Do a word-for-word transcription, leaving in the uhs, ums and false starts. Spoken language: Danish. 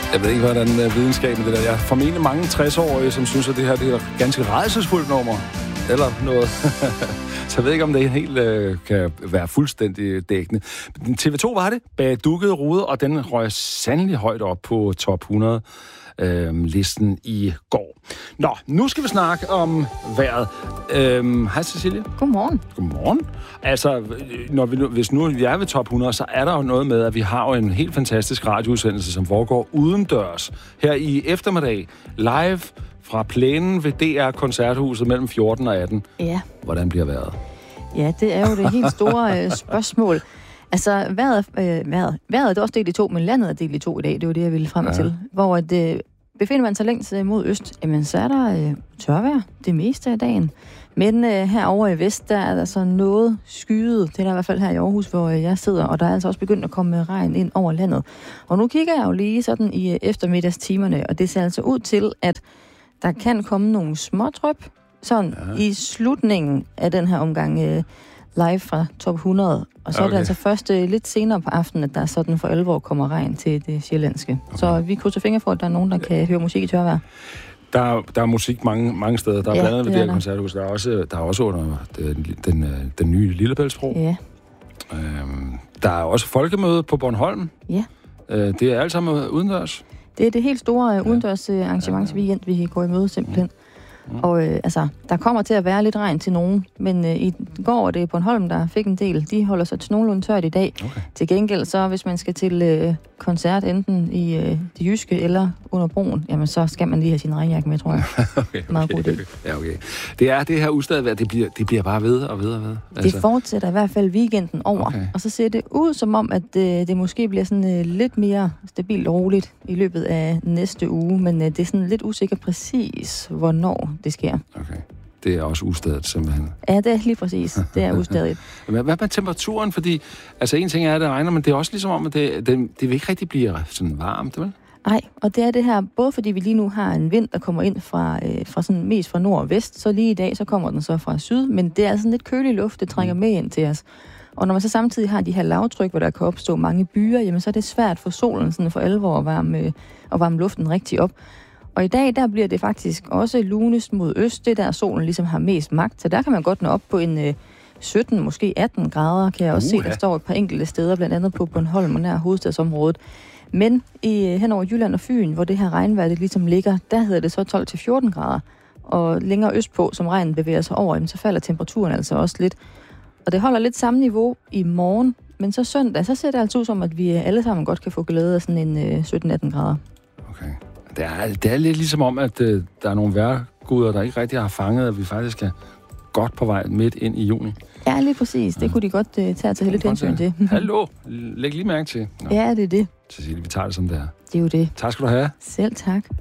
Jeg ved ikke, hvordan uh, videnskaben det der. Jeg er formentlig mange tres-årige, som synes, at det her det er et ganske rædselsfuldt nummer. Eller noget. Så jeg ved ikke, om det helt uh, kan være fuldstændig dækkende. T V to var det, bag dukkede ruder, og den røg sandelig højt op på top hundrede øh, listen i går. Nå, nu skal vi snakke om vejret. Øhm, hej Cecilie. Godmorgen. Godmorgen. Altså, når vi nu, hvis nu vi er ved top hundrede, så er der jo noget med, at vi har jo en helt fantastisk radioudsendelse, som foregår udendørs. Her i eftermiddag, live fra plænen ved D R-koncerthuset mellem fjorten og atten. Ja. Hvordan bliver vejret? Ja, det er jo det helt store øh, spørgsmål. Altså, vejret, øh, vejret, vejret er også delt i to, men landet er delt i to i dag. Det var det, jeg ville frem ja. til. Hvor at, øh, befinder man sig længst øh, mod øst, jamen, så er der øh, tørvejr det meste af dagen. Men øh, herovre i vest, der er der så noget skyet. Det er der i hvert fald her i Aarhus, hvor øh, jeg sidder. Og der er altså også begyndt at komme regn ind over landet. Og nu kigger jeg jo lige sådan i øh, eftermiddagstimerne, og det ser altså ud til, at der kan komme nogle smådryp, sådan ja. i slutningen af den her omgang øh, live fra top hundrede. Og så okay. er det altså først øh, lidt senere på aftenen, at der sådan for alvor kommer regn til det sjællandske. Okay. Så vi krydser fingre for, at der er nogen, der kan høre musik i tørvejr. Der, der er musik mange, mange steder. Der er ja, blandt andet ved det her koncerthus. Der er også, der er også under den, den, den nye Lillebæltsbro. Ja. Øhm, der er også folkemøde på Bornholm. Ja. Øh, det er alt sammen udendørs. Det er det helt store ja. udendørs arrangementsweekend, vi går i møde simpelthen. Mm. Og øh, altså, der kommer til at være lidt regn til nogen, men øh, i går er det Bornholm, der fik en del. De holder sig til nogenlunde tørt i dag. Okay. Til gengæld, så hvis man skal til øh, koncert enten i øh, det jyske eller under broen, jamen så skal man lige have sin regnjakke med, tror jeg. okay, okay. Meget god idé. Ja, okay. Det er det her udstadvejr, det bliver, det bliver bare ved og ved og ved. Altså. Det fortsætter i hvert fald weekenden over. Okay. Og så ser det ud som om, at øh, det måske bliver sådan øh, lidt mere stabilt og roligt i løbet af næste uge, men øh, det er sådan lidt usikkert præcis, hvornår det sker. Okay. Det er også ustadigt, simpelthen. Ja, det er lige præcis. Det er ustadigt. Hvad med temperaturen? Fordi, altså en ting er, at det regner, men det er også ligesom om, at det, det, det vil ikke rigtig blive sådan varmt, vel? Nej, og det er det her, både fordi vi lige nu har en vind, der kommer ind fra, øh, fra sådan mest fra nord og vest, så lige i dag, så kommer den så fra syd, men det er sådan lidt kølig luft, det trænger med ind til os. Og når man så samtidig har de her lavtryk, hvor der kan opstå mange byer, jamen så er det svært for solen sådan for alvor at varme, at varme luften rigtig op. Og i dag, der bliver det faktisk også lunest mod øst, det der solen ligesom har mest magt. Så der kan man godt nå op på en øh, sytten, måske atten grader, kan jeg også uh, se. Der står et par enkelte steder, blandt andet på Bornholm og nær hovedstadsområdet. Men i, øh, hen over Jylland og Fyn, hvor det her regnvejr det ligesom ligger, der hedder det så tolv til fjorten grader. Og længere østpå, som regnen bevæger sig over, jamen, så falder temperaturen altså også lidt. Og det holder lidt samme niveau i morgen, men så søndag, så ser det altså ud som, at vi alle sammen godt kan få glæde af sådan en øh, sytten atten grader. Okay. Det er, det er lidt ligesom om, at øh, der er nogle vejrguder, der ikke rigtig har fanget, at vi faktisk er godt på vej midt ind i juni. Ja, lige præcis. Det ja. kunne de godt uh, tage til lidt hensyn til. Hallo, læg lige mærke til. Nå. Ja, det er det. Cecilie, vi tager det som det er. Det er jo det. Tak skal du have. Selv tak.